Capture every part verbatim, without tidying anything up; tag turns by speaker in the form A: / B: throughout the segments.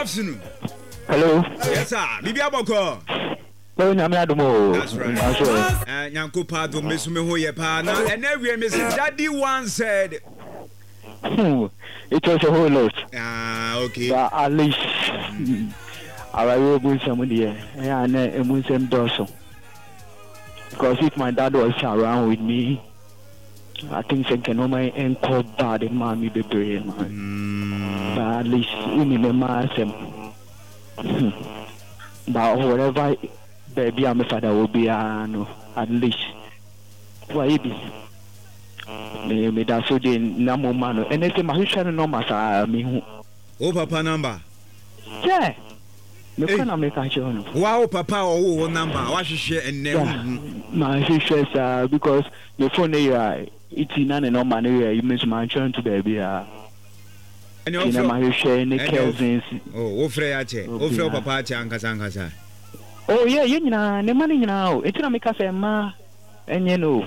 A: afternoon.
B: Hello.
A: Yes, sir. Bibi Aboko.
B: Oh, Namiadomo.
A: That's right. Uh, Nyanko Pado, Miss Mehoye Pana, and every Missus Daddy once said,
B: hmm, it was a whole lot.
A: Ah, okay.
B: But at least, I will go somebody, and a Muslim dorsal. Because if my dad was around with me, I think I can only encore bad in mommy be brave, man. But at least in the mass, but whatever baby I'm a father will be, uh, no, at least. Why it be? Me, me that's so the number man. And it's my history no matter me.
A: Oh, Papa number.
B: Yeah. Me can't make a show.
A: Wow, Papa, oh, number. What you share and never.
B: My history, uh, because the phone there. It's in an no money. You miss my turn to baby. Uh,
A: and
B: you're my share any cousins.
A: Oh, Freyache. Oh, Fre Papa Chankasa.
B: Oh, yeah, you know, the money now. It's not make us a ma, and you know,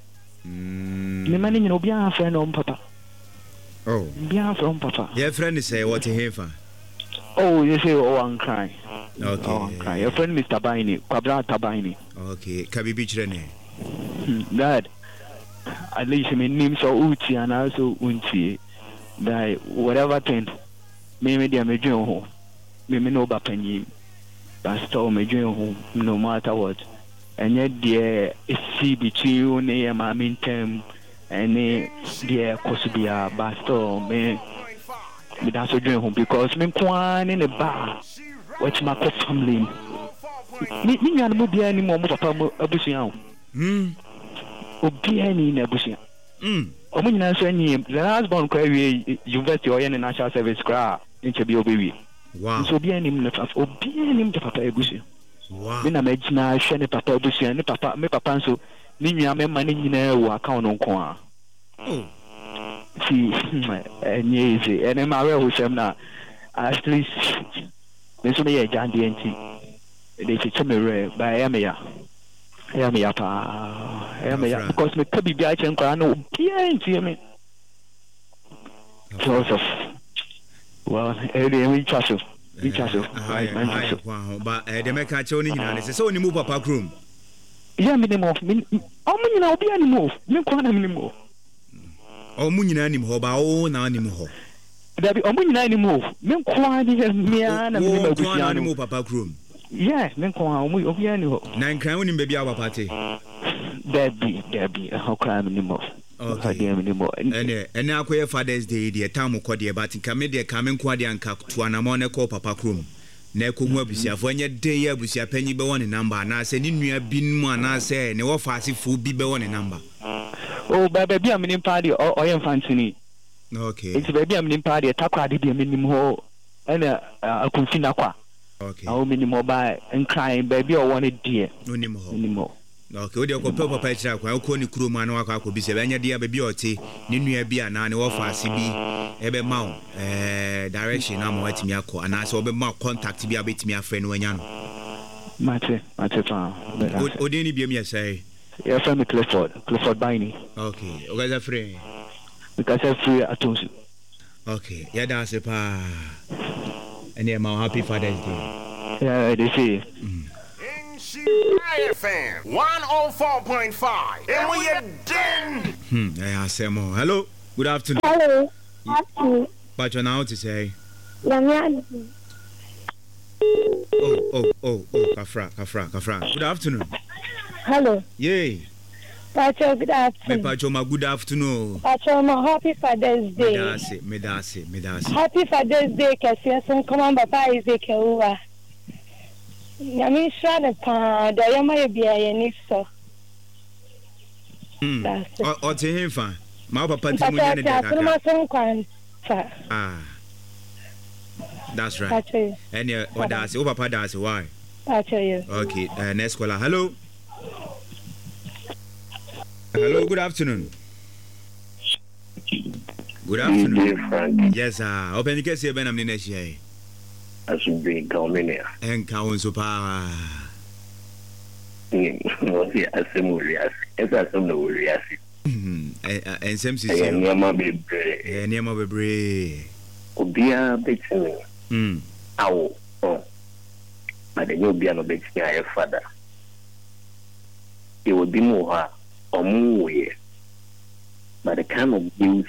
B: the money you know, be a friend on Papa.
A: Oh,
B: be a from Papa.
A: Your friend is say what he for.
B: Oh, you say, oh, I'm crying.
A: Okay,
B: oh, I'm crying. Your friend Mister Baini, Quadra Tabaini.
A: Okay, Kabi Beach Rene.
B: Dad. At least I mean names so uchi and also unchi that whatever thing maybe they are making home maybe no bapenyi but still making home no matter what and yet there is see between you and my main term and there could be a but still me me that's a dream home because me kwan in the bar watch my family me me no mo be any more papa abusian
A: hmm
B: Obiani na busia.
A: Mm.
B: Omo nyina so anyi the last born kwa we university or any national service kra nche bi obewi.
A: Wow.
B: So obiani na fa obiani mde papa ebusia.
A: Wow.
B: Me na magina hwe ne papa ebusia ne papa me papa nso ni nua me ma ne nyina wo account nko a.
A: Oh.
B: Si enye ise ene ma we ho sem na at least me so me ye jande enti. They teach me re ba ya me ya. Yeah, me up. Yeah, me up. Because me could be a change. I know. Yeah, see me. Joseph. Well, every we trust you. We trust you.
A: Wow, but the make a choni na se so ni mu papa krom.
B: Yeah, me dem of me. How many na obi ani move? Me ko na me move.
A: O mu nyina ni ho ba o na ni ho.
B: There be o mu nyina ni move. Me ko ani me ana me ma busia
A: ni mu papa krom.
B: Yeah, me ko a omu obi ani ho.
A: Na nkran woni baby a papa te.
B: Debbie, Debbie, how crime anymore. Okay, anymore.
A: And and now queer Father's Day, the time of Codia, but in Camedia coming Quadia and Cap to an amount call Papa Crum. Neko Mobusia, for any day, Busia penny be one number, and I said, you have been one, I say, no fancy food be one number.
B: Oh, baby, I'm in party or I am fancy.
A: Okay,
B: it's baby, I'm in party, a takwa did be a minimum and a confina. Okay, I'll minimum by and crying, baby, or one dear. No anymore.
A: Okay, we go papa papa kwa ko ni kuro ma na wakọ akọ se benya dia baby oti ni nua bia na ne wo fa ase bi ebe ma eh direction na mo atimi akọ ana se obe ma contact bi abetimi afre no anya no
B: mate mate pa
A: o de ni bia mi say
B: yeah from Clifford Clifford Baini.
A: Okay, o guys are free
B: because I free atonsu.
A: Okay, yeah that's it pa any ma happy Father's Day.
B: Yeah, they say
A: mm.
C: F M one oh four point five. And we are done.
A: Hmm, I say more. Hello, good afternoon.
D: Hello, afternoon.
A: But you now to say?
D: Oh,
A: oh, oh, oh, Kafra, Kafra, Kafra. Good afternoon.
D: Hello.
A: Yay.
D: Pacho, good afternoon.
A: Pacho, my good afternoon.
D: Pacho, my happy Father's Day.
A: Medasi, medasi, medasi.
D: Happy Father's Day, Kasiason. Come on, Papa Ezekiel. Yami shade pa da yama ye bia ye ni so.
A: Hmm. O o te hemfa. Ma papa ti mu nya ne da
D: kaka.
A: Ah. That's right. And uh, what does o papa does why?
D: Okay.
A: Uh, next caller. Hello. Hello, good afternoon. Good afternoon. Yes, sir. Open the case here ben am ni na share.
E: As being Calminia
A: and Council Power.
E: No, yes, as I some no yes.
A: And some says,
E: near my baby,
A: near my baby.
E: Obia, big.
A: Hm.
E: awo oh but the new be no be your father it would be more or more but the kind of beauty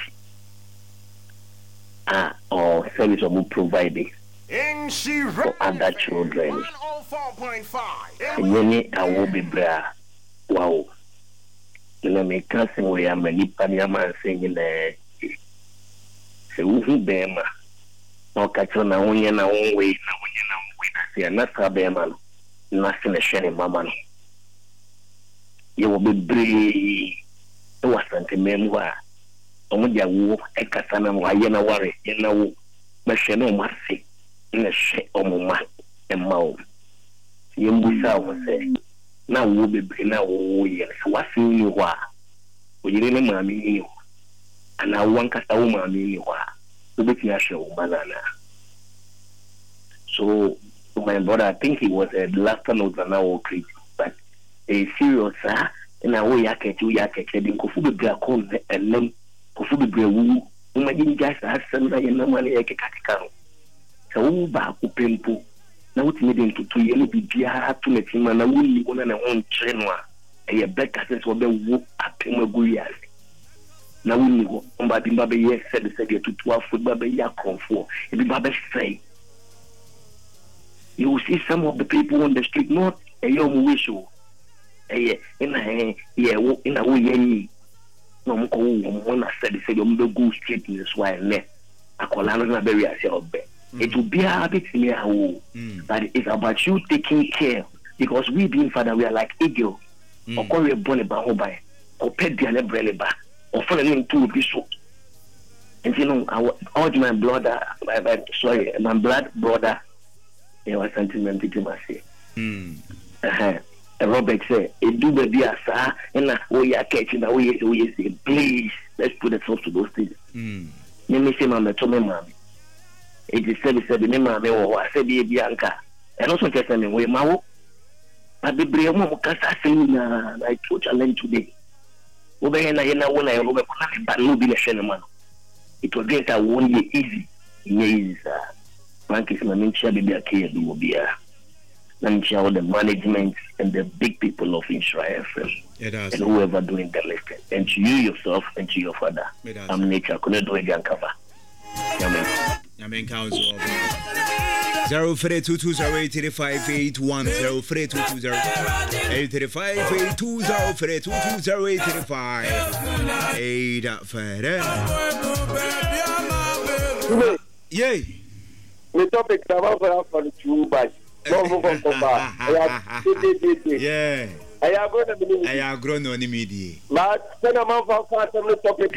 E: ah or service of providing for other children and then I will be bra wow let me casting we am many panyama singing there so who bema no catch on na way na way na way na way na say na bema nothing a shame mama you will be brave it was sentiment wa omo dia wo e kasa na wa ye na ware ye na wo ma hwe na o ma se na hwe omo ma e ma o ye mbusa wo se na wo bebre na wo ye so wa se ni wa o yire ne ma mi ni ana wo nkasa wo ma mi ni wa so be tia hwe wo banana so my brother I think he was a last note na wo create but a serious ah na wo ya kechi wo ya kechi din ko fu bebre akon enam kofu bebre wu umagini guys asan na yana mane yake katika no so wu ba ku pempo na wutimi de ntutu ye no bibia to na tima na wuni wona na won kire no a eye beka sense wo be wu apem aguyas na wuni go omba bimba be ye said said tutu afu ba be ya konfo e bi ba be say you will see some of the people on the street not a young wisho eh ina eh yeah ina wo ye no mo ko wo na said say you mbe go straight in this way ne akola no na bury ase obe it will be a bit near how but it's about you taking care because we being father we are like eagle or call we born ba ho by or pet dia le brele ba or follow me to be so and you know all my brother my sorry my blood brother he was sentiment to my say mm uh Robert said, "It do be a sa, and we are catching away. We say, please, let's put it to those things." Hmm. Let me say, "Mama, to me, mommy." It is said, "said me, mommy, or I said, be Bianca." And also, just me, we mau. But the brave mom can say, "Na, I told you today." Obey na yena wona yo be kuna ba no bi le hwe man. It was get a one year easy. Easy, sir. Frankly, my name shall be a key do be a. And share the management and the big people of Israel F M and whoever doing the listing. And to you yourself and to your father. I'm nature. Couldn't do it and cover. Amen.
A: Amen. Council. Zero three two two zero eight three five eight one zero three two two zero eight three five eight two zero three two two zero eight three five eight five. Yay.
F: The topic about for the two by. Yeah. I am going to be.
A: I am grown on the media.
F: But then I'm on for the topic.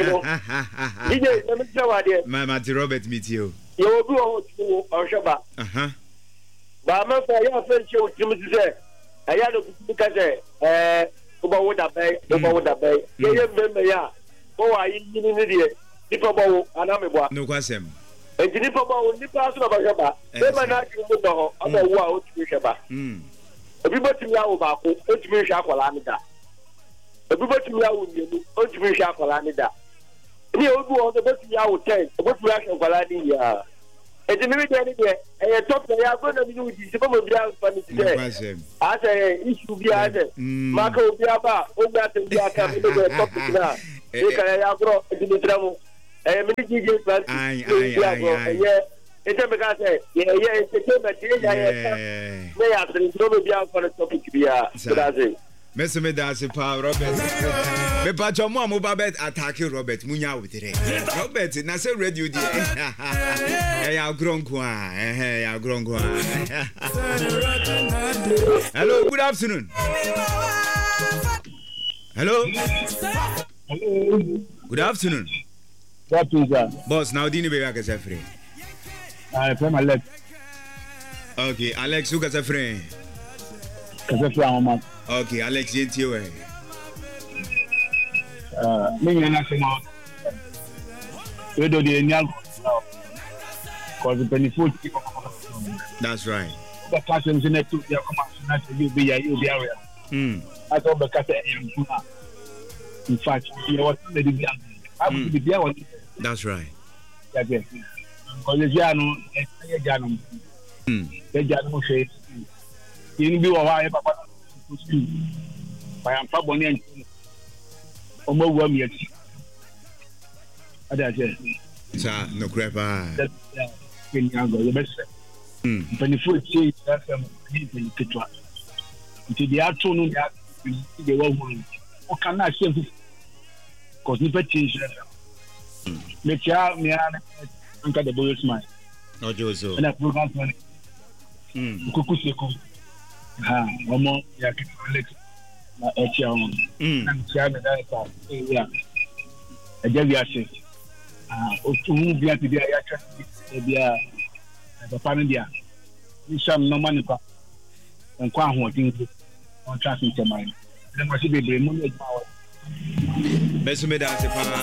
A: My Matty Robert meet you.
F: You will go on Shabbat. Uh huh. But I'm not for your friend. You say, I had to because eh, about the bay, about the bay. You remember, yeah. Oh, I didn't need it. People, and I'm a
A: no question.
F: And the people who live out of Shaba, they might not know about what to Shaba. Everybody know about what to be Shakolamida. Everybody know what to be Shakolamida. The old one, the best you would say, what to ask of Valadi. And the minute anyway, and I thought they are going to do this. Some of the funny today. I say, issue be added. Marco Biaba, Oga, and Biaka, the topic now. You can have brought into the trouble. Eh, many G J fans. Aye, aye, aye. Yeah, it's a because yeah, yeah, it's a game. Yeah, may have been trouble beyond for the topic. Yeah, that's it.
A: Mister Medasi Pa Robert. Me pa chomo mo ba bet attack Robert munya witire. Robert na say radio di. Eh ya gronko a. Eh ya gronko a. Hello, good afternoon. Hello.
G: Hello.
A: Good afternoon.
G: What is that?
A: Boss, now dini be ka say free.
G: I from Alex.
A: Okay, Alex, who ka say free?
G: Ka say free mama.
A: Okay, Alex, yenti we.
G: Uh, me na national. We do the annual cause the twenty-fourth.
A: That's right.
G: The class in the two year come out you be you be area. Hmm. I told the cat in fact, you was the be I would be there.
A: That's right.
G: Yes. Because you know, Eja no hwe. Yin bi wo wa e papa school. Ba am fa boni en. Omo wa mi ati. Ada je.
A: Sa no krepa.
G: Ken yango ye best. Mm. Penifo tie afem ni ni ketwa. Nti dia to no dia de wa hu. O kana share cause ni change. Me tia me an anka the boys man.
A: No Jozo.
G: Na program man. Mm. Kuku seko. Ha, omo ya Alex. Na etia on. Mm. Na tia me da ta. Ya. Eja bi ase. Ah, o tu bi ati dia ya cha bia papa no dia. Ni sham no man pa. Enko ahoɔden on trust me to mine. Then what be be mo me ba.
A: Beso me da se pa.